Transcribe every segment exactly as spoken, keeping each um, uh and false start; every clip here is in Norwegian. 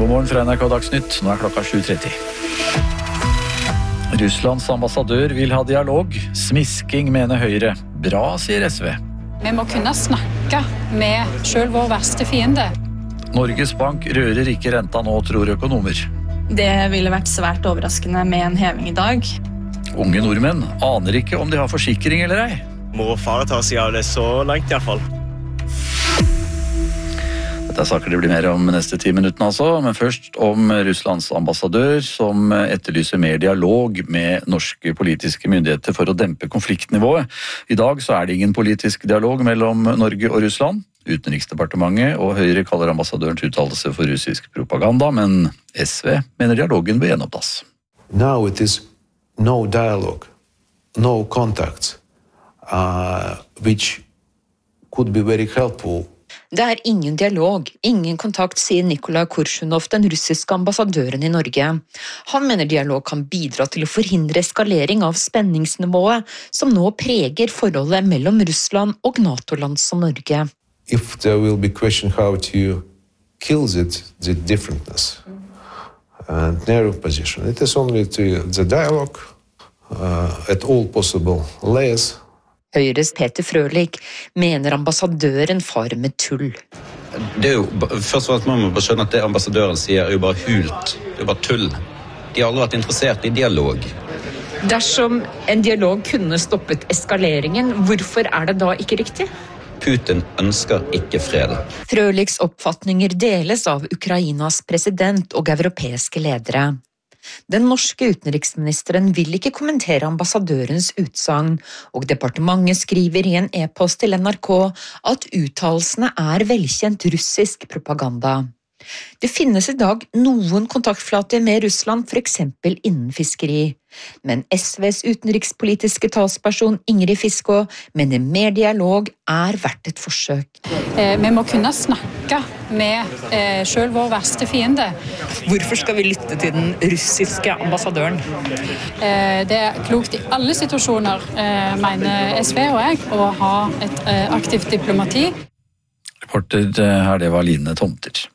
God morgen fra N R K Dagsnytt, nå er klokka sju tretti. Russlands ambassadør vil ha dialog. Smisking mener Høyre. Bra, sier S V. Vi må kunne snakke med selv vår verste fiende. Norges Bank rører ikke renta nå, tror økonomer. Det ville vært svært overraskende med en heving i dag. Unge nordmenn aner ikke om de har forsikring eller ei. Må fare ta seg av det så langt i hvert fall. Dette er saker det blir mer om neste ti minuttene altså, men først om Russlands ambassadør som etterlyser mer dialog med norske politiske myndigheter for å dempe konfliktnivået. I dag så er det ingen politisk dialog mellom Norge og Russland. Utenriksdepartementet og Høyre kaller ambassadørens uttalelse for russisk propaganda, men S V mener dialogen bør gjenopptas. Now it is no dialogue, no contact, uh, which could be very helpful. Det er ingen dialog, ingen kontakt, sier Nikolai Korshunov, den russiske ambassadøren i Norge. Han mener dialog kan bidra til å forhindre eskalering av spenningsnivået som nå preger forholdet mellom Russland og NATO-land som Norge. If there will be question how to kill it, the differentness and narrow position, it is only to the dialogue uh, at all possible layers. Høyres Peter Frølich mener ambassadøren farer med tull. Det er jo, først og fremst må man bare skjønne at det ambassadøren sier er jo bare hult, det er bare tull. De har aldri vært interessert i dialog. Dersom en dialog kunne stoppet eskaleringen, hvorfor er det da ikke riktig? Putin ønsker ikke fred. Frølichs oppfatninger deles av Ukrainas president og europeiske ledere. Den norske utenriksministeren vil ikke kommentere ambassadørens utsagn, og departementet skriver i en e-post til N R K at uttalelsene er velkjent russisk propaganda. Det finnes i dag noen kontaktflater med Russland, for eksempel innen fiskeri. Men S Vs utenrikspolitiske talsperson Ingrid Fiskå mener mer dialog er verdt et forsøk. Eh, vi må kunne snakke med eh, selv vår verste fiende. Hvorfor skal vi lytte til den russiske ambassadøren? Eh, det er klokt i alle situasjoner, eh, mener S V og jeg, å ha et eh, aktivt diplomati. Reporter her, det var Line Tomter.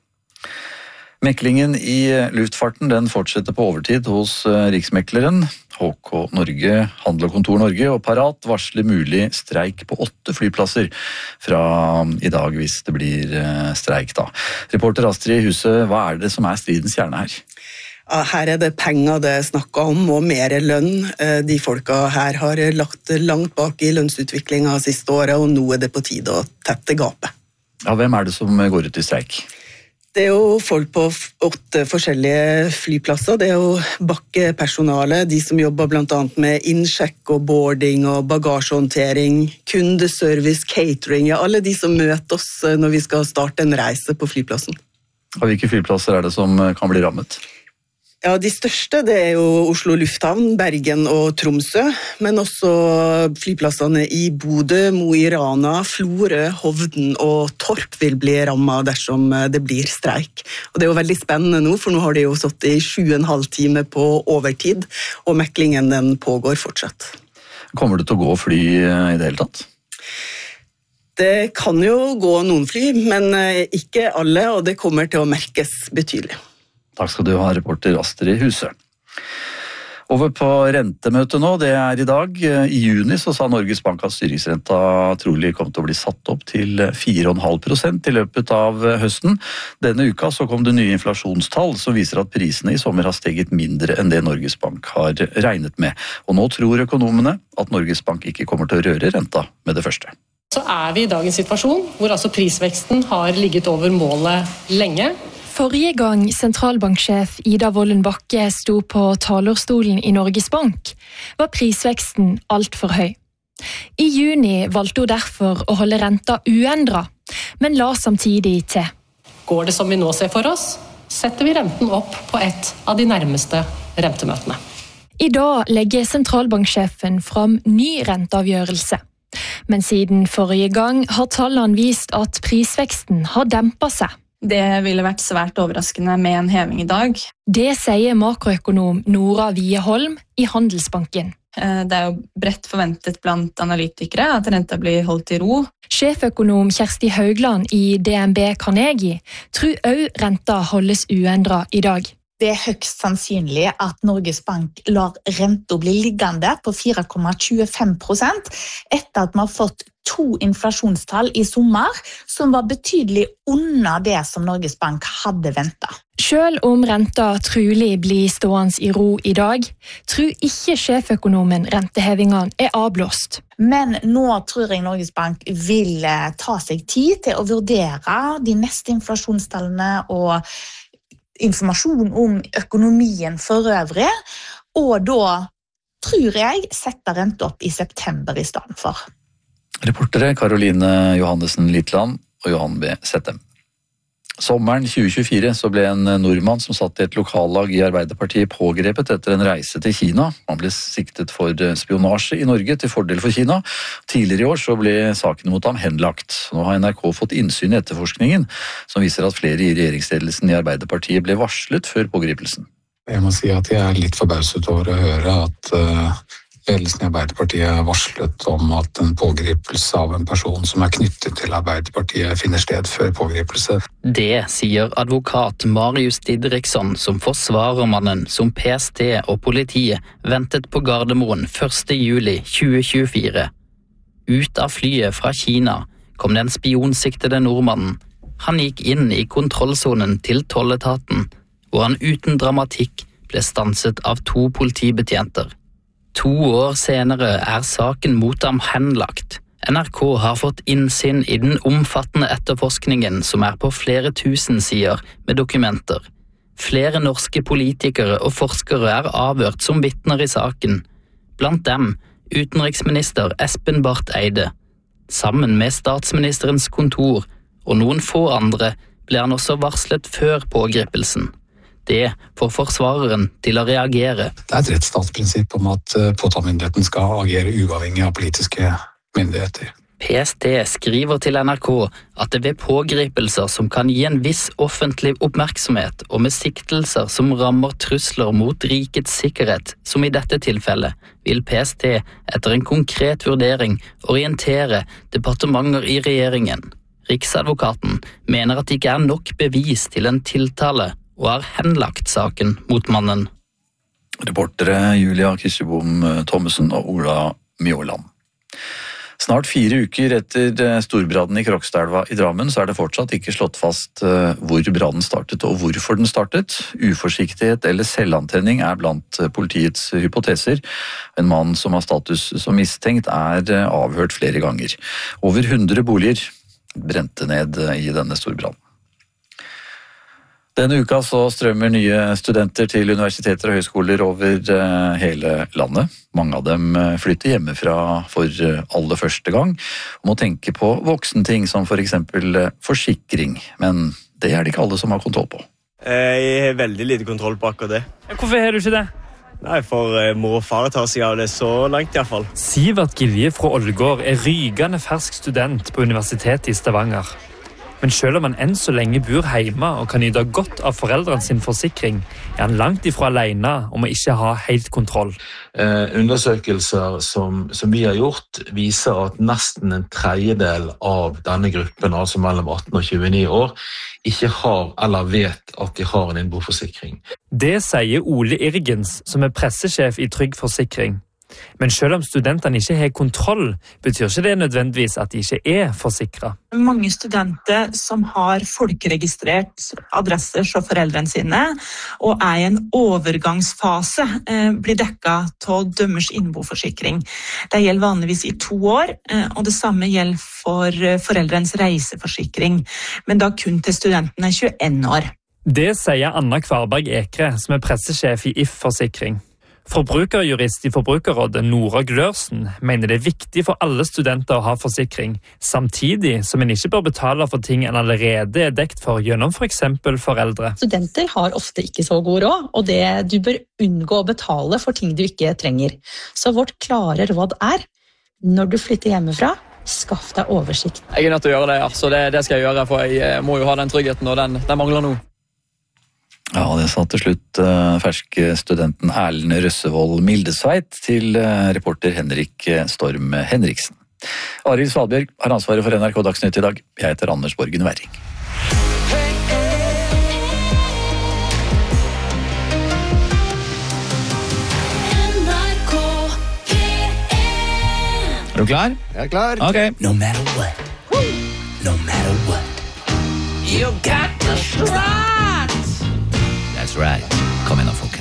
Meklingen i luftfarten den fortsetter på overtid hos Riksmekleren. H K Norge, Handel og Kontor Norge og Parat varsler mulig streik på åtte flyplasser fra i dag hvis det blir streik da. Reporter Astrid Huset, hva er det som er stridens kjerne her? Her er det penger det er snakket om, og mer lønn. De folka her har lagt langt bak i lønnsutviklingen siste året, og nå er det på tide å tette gapet. Ja, hvem er det som går ut i streik? Det er jo folk på åtte forskjellige flyplasser. Det er jo bakkepersonale, de som jobber blant annet med innsjekk og boarding og bagasjehåndtering, kundeservice, catering, ja, alle de som møter oss når vi skal starte en reise på flyplassen. Og hvilke flyplasser er det som kan bli rammet? Ja, de største det er jo Oslo Lufthavn, Bergen og Tromsø, men også flyplassene i Bodø, Mo i Rana, Florø, Hovden og Torp vil bli rammet dersom det blir streik. Og det er jo veldig spennende nå, for nå har de jo satt i sju og en halv time på overtid, og meklingen den pågår fortsatt. Kommer det til å gå fly i det hele tatt? Det kan jo gå noen fly, men ikke alle, og det kommer til å merkes betydelig. Takk skal du ha, reporter Astrid Huset. Over på rentemøtet nå, det er i dag. I juni så sa Norges Bank at styringsrenta trolig kom til å bli satt opp til fire komma fem prosent i løpet av høsten. Denne uka så kom det nye inflasjonstall som viser at prisene i sommer har steget mindre enn det Norges Bank har regnet med. Og nå tror økonomene at Norges Bank ikke kommer til å røre renta med det første. Så er vi i dagens situasjon hvor altså prisveksten har ligget over målet lenge. Forrige gang sentralbanksjef Ida Wolden Bakke sto på talerstolen i Norges Bank, var prisveksten alt for høy. I juni valgte hun derfor å holde renta uendret, men la samtidig til. Går det som vi nå ser for oss, setter vi renten opp på et av de nærmeste rentemøtene. I dag legger sentralbanksjefen fram ny renteavgjørelse. Men siden forrige gang har tallene vist at prisveksten har dempet seg. Det ville vært svært overraskende med en heving i dag. Det sier makroøkonom Nora Wieholm i Handelsbanken. Det er jo bredt forventet blant analytikere at renta blir holdt i ro. Sjeføkonom Kjersti Haugland i D N B Carnegie tror også renta holdes uendret i dag. Det er høyst sannsynlig at Norges Bank lar renta bli liggende på fire komma tjuefem prosent etter at vi har fått to inflasjonstall i sommer som var betydelig under det som Norges Bank hadde ventet. Selv om renta trolig blir stående i ro i dag, tror ikke sjeføkonomen rentehevingen er avblåst. Men nå tror jeg Norges Bank vil ta seg tid til å vurdere de neste inflasjonstallene og informasjon om økonomien for øvrig, og da tror jeg setter renta opp i september i stedet for. Reportere Karoline Johannessen Litland og Johan B. Settem. Sommeren tjue tjuefire så ble en nordmann som satt i et lokallag i Arbeiderpartiet pågrepet etter en reise til Kina. Han ble siktet for spionasje i Norge til fordel for Kina. Tidligere i år så ble saken mot ham henlagt. Nå har N R K fått innsyn i etterforskningen, som viser at flere i regjeringsledelsen i Arbeiderpartiet ble varslet før pågripelsen. Jeg må si at jeg er litt forbauset over å høre at uh... ledelsen i Arbeiderpartiet varslet om at en pågripelse av en person som er knyttet til Arbeiderpartiet finner sted før pågripelse. Det sier advokat Marius Didriksson, som forsvarer mannen som P S T og politiet ventet på Gardermoen første juli tjue tjuefire. Ut av flyet fra Kina kom den spionsiktede nordmannen. Han gikk inn i kontrollsonen til tolletaten, hvor han uten dramatikk ble stanset av to politibetjenter. To år senere er saken mot ham henlagt. N R K har fått innsyn i den omfattende etterforskningen som er på flere tusen sider med dokumenter. Flere norske politikere og forskere er avhørt som vitner i saken. Blant dem utenriksminister Espen Barth Eide. Sammen med statsministerens kontor og noen få andre ble han også varslet før pågripelsen. Det får forsvareren til å reagere. Det er et rettsstatsprinsipp om at påtalemyndigheten skal agere uavhengig av politiske myndigheter. P S T skriver til N R K at det ved pågripelser som kan gi en viss offentlig oppmerksomhet og med siktelser som rammer trusler mot rikets sikkerhet, som i dette tilfellet, vil P S T etter en konkret vurdering orientere departementer i regjeringen. Riksadvokaten mener at det ikke er nok bevis til en tiltale og har henlagt saken mot mannen. Reportere Julia Kirsebom Thommessen og Ola Mjåland. Snart fire uker etter storbrannen i Krokstadelva i Drammen, så er det fortsatt ikke slått fast hvor brannen startet og hvorfor den startet. Uforsiktighet eller selvantenning er blant politiets hypoteser. En mann som har status som mistenkt er avhørt flere ganger. Over hundre boliger brente ned i denne storbrannen. Denne uka så strømmer nye studenter til universiteter og høyskoler over hele landet. Mange av dem flytter hjemmefra for aller første gang og må tenke på voksenting som for eksempel forsikring. Men det er det ikke alle som har kontroll på. Jeg har veldig lite kontroll på akkurat det. Hvorfor har du ikke det? Nei, for mor og far tar seg av det så langt i hvert fall. Sivert Gilje fra Ålgård er rygende fersk student på Universitetet i Stavanger. Men selv om han enn så lenge bor hjemme og kan nyte godt av foreldrene sin forsikring, er han langt ifra alene om å ikke ha helt kontroll. Eh, undersøkelser som, som vi har gjort viser at nesten en tredjedel av denne gruppen, altså mellom atten og tjueni år, ikke har eller vet at de har en innboforsikring. Det sier Ole Irgens, som er pressesjef i Trygg Forsikring. Men selv om studentene ikke har kontroll, betyr ikke det nødvendigvis at de ikke er forsikret. Mange studenter som har folkeregistrert adresser som foreldrene sine, og er i en overgangsfase, blir dekket av dømmers innboforsikring. Det gjelder vanligvis i to år, og det samme gjelder for foreldrenes reiseforsikring, men da kun til studentene er tjueen år. Det sier Anna Kvarberg Ekre, som er pressesjef i If Forsikring. Forbrukerjurist i Forbrukerrådet Nora Glørsen mener det er viktig for alle studenter å ha forsikring, samtidig som en ikke bør betale for ting en allerede er dekt for gjennom for eksempel foreldre. Studenter har ofte ikke så god råd, og det du bør unngå å betale for ting du ikke trenger. Så vårt klare råd er, når du flytter hjemmefra, skaff deg oversikt. Jeg er nødt til å gjøre det, ja. Så det, det skal jeg gjøre, for jeg må jo ha den tryggheten, og den, den mangler nå. Ja, det sa til slutt uh, ferske studenten Erlend Røssevold Mildesveit til uh, reporter Henrik Storm Henriksen. Arild Svalbjørg har ansvaret for N R K Dagsnytt i dag. Jeg heter Anders Borgen Werring. Er du klar? Jeg er klar. Ok. No matter what. No matter what. You got the strut. That's right. Kom igjen da, folkens.